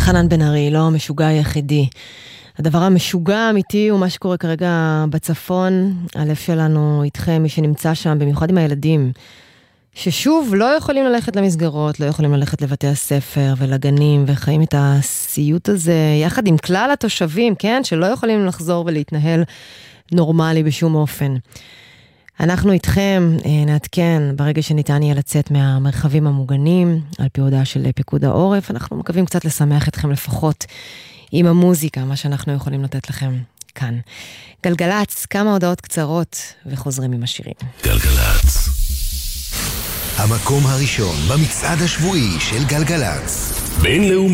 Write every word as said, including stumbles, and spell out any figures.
חנן בן ארי, לא המשוגע היחידי. הדבר המשוגע האמיתי הוא מה שקורה כרגע בצפון. הלב שלנו איתכם, מי שנמצא שם, במיוחד עם הילדים, ששוב לא יכולים ללכת למסגרות, לא יכולים ללכת לבתי הספר ולגנים, וחיים את הסיוט הזה יחד עם כלל התושבים, כן? שלא יכולים לחזור ולהתנהל נורמלי בשום אופן. אנחנו איתכם, נעדכן ברגע שניתן יהיה לצאת מהמרחבים המוגנים, על פי הודעה של פיקוד העורף. אנחנו מקווים קצת לשמח אתכם לפחות עם המוזיקה, מה שאנחנו יכולים לתת לכם כאן. גלגלץ, כמה הודעות קצרות וחוזרים עם השירים. גלגלץ. המקום הראשון במצעד השבועי של גלגלץ. בינלאומי.